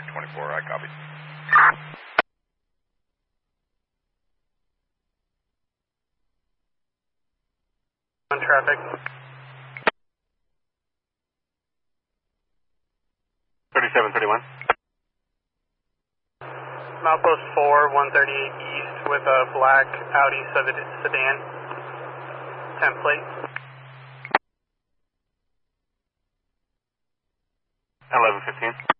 24, I copy. On traffic. 3731. Milepost 4, 138 East with a black Audi sedan. Template. 1115.